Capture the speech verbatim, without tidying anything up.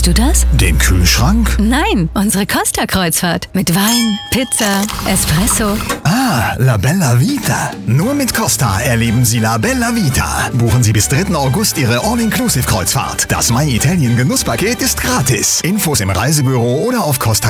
du das? Den Kühlschrank? Nein, unsere Costa-Kreuzfahrt. Mit Wein, Pizza, Espresso. Ah, La Bella Vita. Nur mit Costa erleben Sie La Bella Vita. Buchen Sie bis dritten August Ihre All-Inclusive-Kreuzfahrt. Das My Italien Genusspaket ist gratis. Infos im Reisebüro oder auf Costa